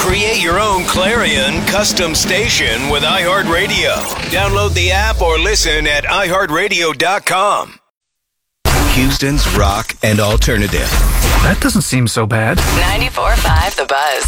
Create your own Clarion custom station with iHeartRadio. Download the app or listen at iHeartRadio.com. Houston's rock and alternative. That doesn't seem so bad. 94.5 The Buzz.